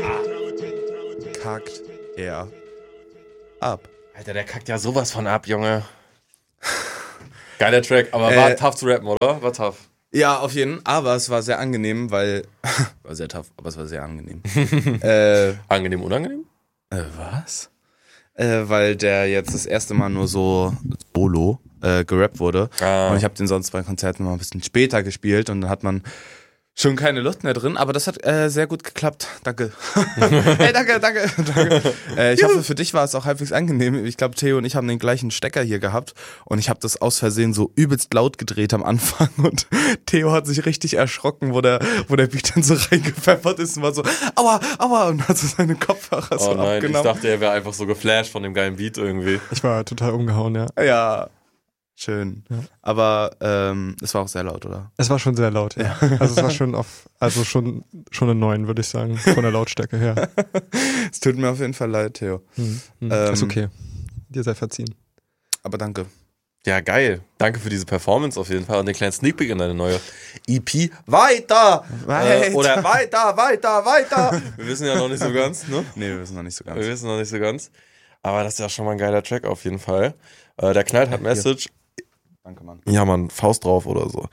kackt er ab. Alter, der kackt ja sowas von ab, Junge. Geiler Track, aber war tough zu rappen, oder? War tough. Ja, auf jeden Fall. Aber es war sehr angenehm, weil... war sehr tough, aber es war sehr angenehm. Angenehm, unangenehm? Was? Weil der jetzt das erste Mal nur so solo gerappt wurde. Und ich habe den sonst bei Konzerten mal ein bisschen später gespielt und dann hat man schon keine Lust mehr drin, aber das hat sehr gut geklappt. Danke. Hey, danke. Ich hoffe, für dich war es auch halbwegs angenehm. Ich glaube, Theo und ich haben den gleichen Stecker hier gehabt und ich habe das aus Versehen so übelst laut gedreht am Anfang und Theo hat sich richtig erschrocken, wo der Beat dann so reingepfeffert ist und war so, aua, und hat so seine Kopfhörer so abgenommen. Ich dachte, er wäre einfach so geflasht von dem geilen Beat irgendwie. Ich war total umgehauen, ja. Ja. Schön. Ja. Aber es war auch sehr laut, oder? Es war schon sehr laut, ja. Also es war schon eine 9, würde ich sagen, von der Lautstärke her. Es tut mir auf jeden Fall leid, Theo. Ist okay. Dir sei verziehen. Aber danke. Ja, geil. Danke für diese Performance auf jeden Fall und den kleinen Sneak Peek in deine neue EP. Weiter! Oder weiter! Wir wissen ja noch nicht so ganz, ne? Nee, wir wissen noch nicht so ganz. Aber das ist ja schon mal ein geiler Track auf jeden Fall. Der knallt hat Message. Danke, Mann. Ja, Mann, Faust drauf oder so.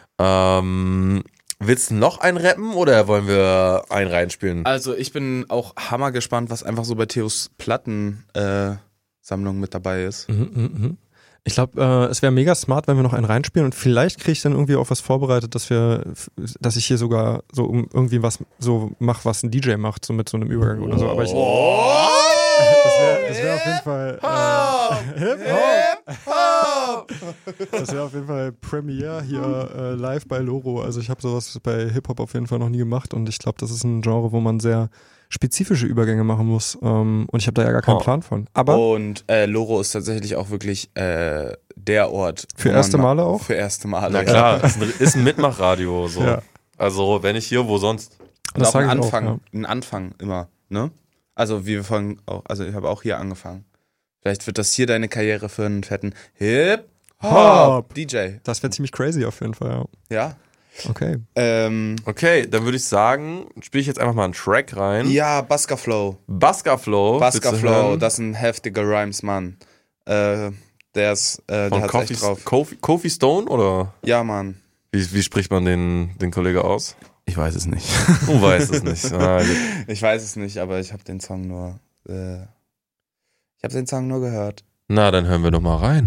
Willst du noch einen rappen oder wollen wir einen reinspielen? Also ich bin auch hammergespannt, was einfach so bei Theos Plattensammlung mit dabei ist. Ich glaube, es wäre mega smart, wenn wir noch einen reinspielen und vielleicht kriege ich dann irgendwie auch was vorbereitet, dass ich hier sogar so irgendwie was so mache, was ein DJ macht, so mit so einem Übergang oder so. Aber das wäre auf jeden Fall Hip-Hop! Das wäre auf jeden Fall Premiere hier live bei Loro. Also ich habe sowas bei Hip-Hop auf jeden Fall noch nie gemacht und ich glaube, das ist ein Genre, wo man sehr spezifische Übergänge machen muss und ich habe da ja gar keinen Plan von. Und Loro ist tatsächlich auch wirklich der Ort. Für erste Male auch? Für erste Male. Na klar, ist ein Mitmachradio. So. Ja. Also wenn nicht hier, wo sonst? Und das auch ein Anfang immer, ne? Also ich habe auch hier angefangen. Vielleicht wird das hier deine Karriere für einen fetten Hip-Hop-DJ. Das wäre ziemlich crazy auf jeden Fall, ja. Okay. Okay, dann würde ich sagen, spiele ich jetzt einfach mal einen Track rein. Ja, Busker Flow, das sind heftige Rhymes, Mann. Der hat's echt drauf. Kofi Stone, oder? Ja, Mann. Wie spricht man den Kollege aus? Ich weiß es nicht. Du weißt es nicht. Ich weiß es nicht, aber ich habe den Song nur gehört. Na, dann hören wir doch mal rein.